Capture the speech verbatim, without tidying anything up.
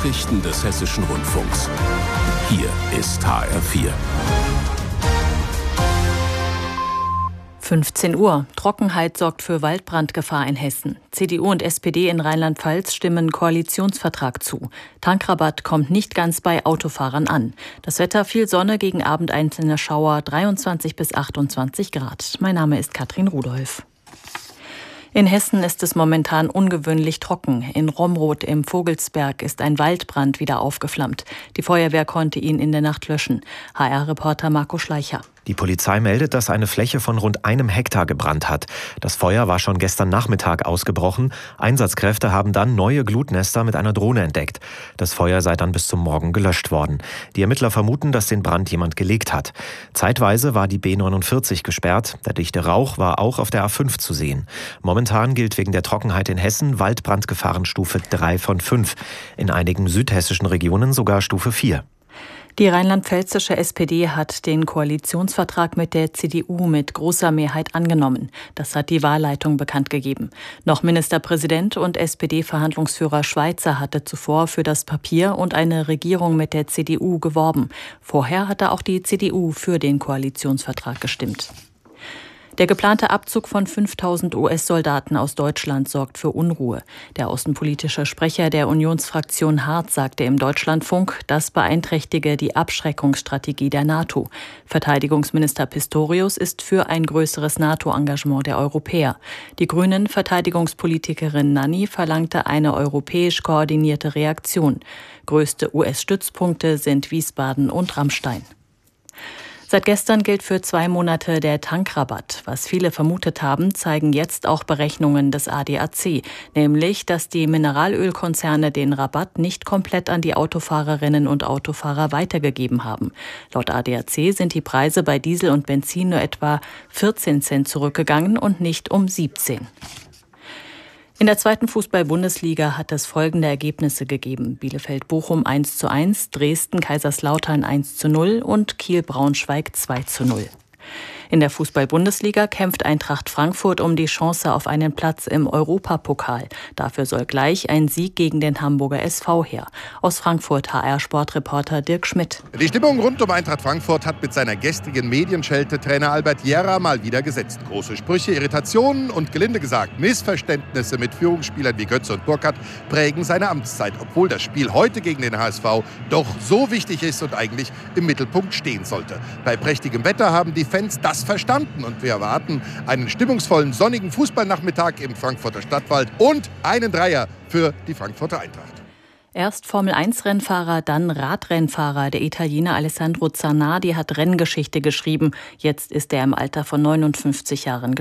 Nachrichten des Hessischen Rundfunks. Hier ist H R vier. fünfzehn Uhr. Trockenheit sorgt für Waldbrandgefahr in Hessen. C D U und S P D in Rheinland-Pfalz stimmen Koalitionsvertrag zu. Tankrabatt kommt nicht ganz bei Autofahrern an. Das Wetter: viel Sonne, gegen Abend einzelne Schauer, dreiundzwanzig bis achtundzwanzig Grad. Mein Name ist Katrin Rudolph. In Hessen ist es momentan ungewöhnlich trocken. In Romroth im Vogelsberg ist ein Waldbrand wieder aufgeflammt. Die Feuerwehr konnte ihn in der Nacht löschen. H R-Reporter Marco Schleicher. Die Polizei meldet, dass eine Fläche von rund einem Hektar gebrannt hat. Das Feuer war schon gestern Nachmittag ausgebrochen. Einsatzkräfte haben dann neue Glutnester mit einer Drohne entdeckt. Das Feuer sei dann bis zum Morgen gelöscht worden. Die Ermittler vermuten, dass den Brand jemand gelegt hat. Zeitweise war die B neunundvierzig gesperrt. Der dichte Rauch war auch auf der A fünf zu sehen. Momentan gilt wegen der Trockenheit in Hessen Waldbrandgefahrenstufe drei von fünf. In einigen südhessischen Regionen sogar Stufe vier. Die rheinland-pfälzische S P D hat den Koalitionsvertrag mit der C D U mit großer Mehrheit angenommen. Das hat die Wahlleitung bekannt gegeben. Noch Ministerpräsident und S P D-Verhandlungsführer Schweizer hatte zuvor für das Papier und eine Regierung mit der C D U geworben. Vorher hatte auch die C D U für den Koalitionsvertrag gestimmt. Der geplante Abzug von fünftausend U S-Soldaten aus Deutschland sorgt für Unruhe. Der außenpolitische Sprecher der Unionsfraktion Hart sagte im Deutschlandfunk, das beeinträchtige die Abschreckungsstrategie der NATO. Verteidigungsminister Pistorius ist für ein größeres NATO-Engagement der Europäer. Die grünen Verteidigungspolitikerin Nanni verlangte eine europäisch koordinierte Reaktion. Größte U S-Stützpunkte sind Wiesbaden und Ramstein. Seit gestern gilt für zwei Monate der Tankrabatt. Was viele vermutet haben, zeigen jetzt auch Berechnungen des A D A C, nämlich, dass die Mineralölkonzerne den Rabatt nicht komplett an die Autofahrerinnen und Autofahrer weitergegeben haben. Laut A D A C sind die Preise bei Diesel und Benzin nur etwa vierzehn Cent zurückgegangen und nicht um siebzehn. In der zweiten Fußball-Bundesliga hat es folgende Ergebnisse gegeben: Bielefeld-Bochum eins zu eins, Dresden-Kaiserslautern eins zu null und Kiel-Braunschweig zwei zu null. In der Fußball-Bundesliga kämpft Eintracht Frankfurt um die Chance auf einen Platz im Europapokal. Dafür soll gleich ein Sieg gegen den Hamburger S V her. Aus Frankfurt H R-Sportreporter Dirk Schmidt. Die Stimmung rund um Eintracht Frankfurt hat mit seiner gestrigen Medienschelte Trainer Albert Jera mal wieder gesetzt. Große Sprüche, Irritationen und gelinde gesagt Missverständnisse mit Führungsspielern wie Götze und Burkhardt prägen seine Amtszeit, obwohl das Spiel heute gegen den H S V doch so wichtig ist und eigentlich im Mittelpunkt stehen sollte. Bei prächtigem Wetter haben die Fans das verstanden und wir erwarten einen stimmungsvollen, sonnigen Fußballnachmittag im Frankfurter Stadtwald und einen Dreier für die Frankfurter Eintracht. Erst Formel eins Rennfahrer, dann Radrennfahrer. Der Italiener Alessandro Zanardi hat Renngeschichte geschrieben. Jetzt ist er im Alter von neunundfünfzig Jahren